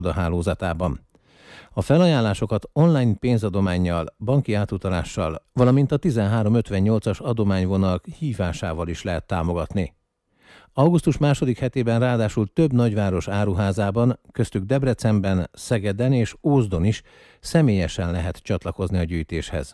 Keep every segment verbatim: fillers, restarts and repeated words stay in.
hálózatában. A felajánlásokat online pénzadománnyal, banki átutalással, valamint a tizenhárom ötvennyolcas adományvonal hívásával is lehet támogatni. Augusztus második hetében ráadásul több nagyváros áruházában, köztük Debrecenben, Szegeden és Ózdon is személyesen lehet csatlakozni a gyűjtéshez.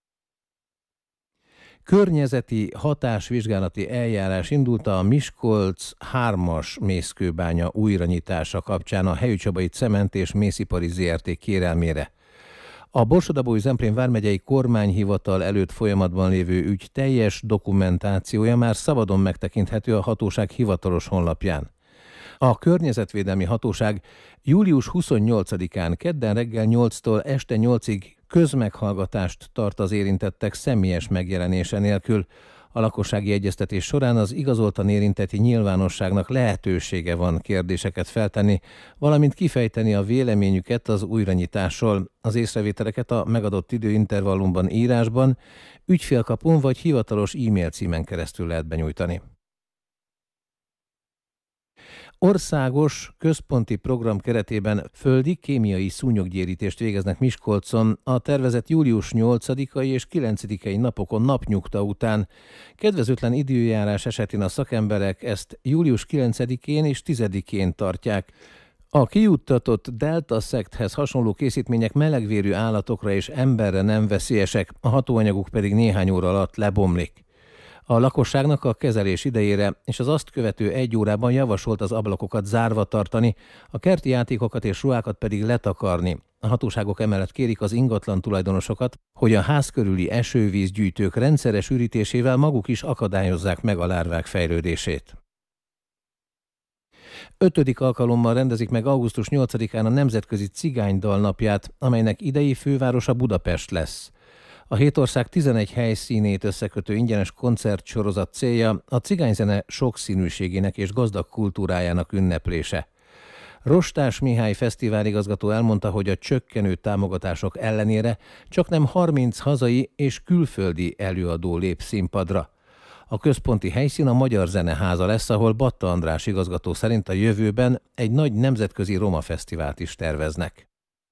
Környezeti hatásvizsgálati eljárás indult a Miskolc hármas mészkőbánya újranyitása kapcsán a Helyű Csabai Cement és Mészipari zé er té kérelmére. A Borsod-Abaúj-Zemplén vármegyei kormányhivatal előtt folyamatban lévő ügy teljes dokumentációja már szabadon megtekinthető a hatóság hivatalos honlapján. A Környezetvédelmi Hatóság július huszonnyolcadikán kedden reggel nyolctól este nyolcig közmeghallgatást tart az érintettek személyes megjelenése nélkül. A lakossági egyeztetés során az igazoltan érintetti nyilvánosságnak lehetősége van kérdéseket feltenni, valamint kifejteni a véleményüket az újranyitásról. Az észrevételeket a megadott időintervallumban írásban, ügyfélkapun vagy hivatalos e-mail címen keresztül lehet benyújtani. Országos központi program keretében földi kémiai szúnyoggyérítést végeznek Miskolcon a tervezett július nyolcadikai és kilencedikei napokon napnyugta után. Kedvezőtlen időjárás esetén a szakemberek ezt július kilencedikén és tizedikén tartják. A kijuttatott delta-szekthez hasonló készítmények melegvérű állatokra és emberre nem veszélyesek, a hatóanyaguk pedig néhány óra alatt lebomlik. A lakosságnak a kezelés idejére és az azt követő egy órában javasolt az ablakokat zárva tartani, a kerti játékokat és ruhákat pedig letakarni. A hatóságok emellett kérik az ingatlan tulajdonosokat, hogy a ház körüli esővízgyűjtők rendszeres ürítésével maguk is akadályozzák meg a lárvák fejlődését. Ötödik alkalommal rendezik meg augusztus nyolcadikán a Nemzetközi Cigánydal napját, amelynek idei fővárosa Budapest lesz. A hét ország tizenegy helyszínét összekötő ingyenes koncertsorozat célja a cigányzene sokszínűségének és gazdag kultúrájának ünneplése. Rostás Mihály fesztiváligazgató elmondta, hogy a csökkenő támogatások ellenére csaknem harminc hazai és külföldi előadó lép színpadra. A központi helyszín a Magyar Zeneháza lesz, ahol Batta András igazgató szerint a jövőben egy nagy nemzetközi roma fesztivált is terveznek.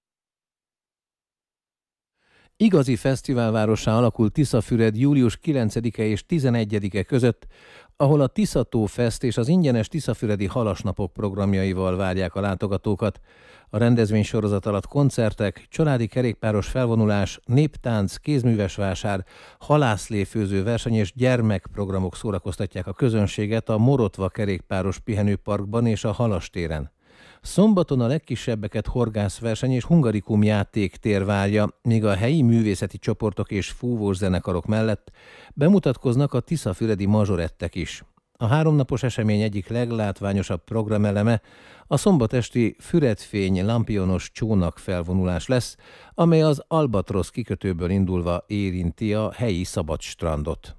Igazi fesztiválvárossá alakult Tiszafüred július kilencedike és tizenegyedike között, ahol a Tiszató Fest és az ingyenes tiszafüredi halasnapok programjaival várják a látogatókat. A rendezvénysorozat alatt koncertek, családi kerékpáros felvonulás, néptánc, kézművesvásár, halászléfőző verseny és gyermekprogramok szórakoztatják a közönséget a Morotva kerékpáros pihenőparkban és a Halastéren. Szombaton a legkisebbeket horgászverseny és hungarikum játéktér várja, míg a helyi művészeti csoportok és fúvós zenekarok mellett bemutatkoznak a tiszafüredi mazsorettek is. A háromnapos esemény egyik leglátványosabb programeleme a szombatesti Füredfény lampionos csónak felvonulás lesz, amely az Albatrosz kikötőből indulva érinti a helyi szabad strandot.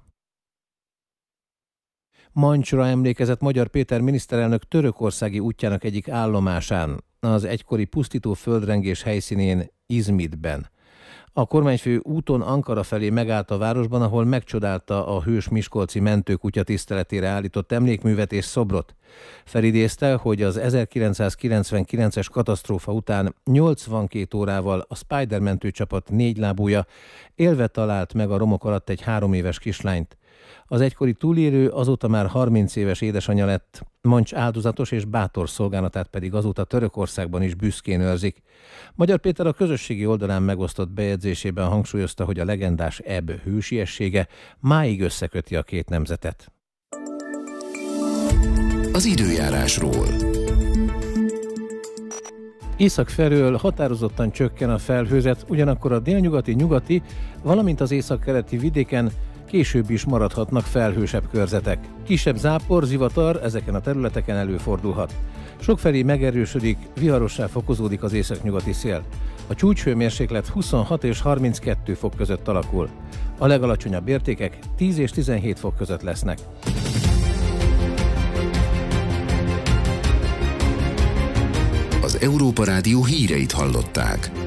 Mancsra emlékezett Magyar Péter miniszterelnök törökországi útjának egyik állomásán, az egykori pusztító földrengés helyszínén, Izmitben. A kormányfő úton Ankara felé megállt a városban, ahol megcsodálta a hős miskolci mentőkutya tiszteletére állított emlékművet és szobrot. Felidézte, hogy az ezerkilencszázkilencvenkilences katasztrófa után nyolcvankét órával a Spider mentőcsapat négylábúja élve talált meg a romok alatt egy három éves kislányt. Az egykori túlélő azóta már harminc éves édesanyja lett, Mancs áldozatos és bátor szolgálatát pedig azóta Törökországban is büszkén őrzik. Magyar Péter a közösségi oldalán megosztott bejegyzésében hangsúlyozta, hogy a legendás ebb hősiessége máig összeköti a két nemzetet. Az időjárásról. Észak felől határozottan csökken a felhőzet, ugyanakkor a délnyugati, nyugati, valamint az északkeleti vidéken később is maradhatnak felhősebb körzetek. Kisebb zápor, zivatar ezeken a területeken előfordulhat. Sokfelé megerősödik, viharossá fokozódik az északnyugati szél. A csúcshőmérséklet huszonhat és harminckettő fok között alakul. A legalacsonyabb értékek tíz és tizenhét fok között lesznek. Az Európa Rádió híreit hallották.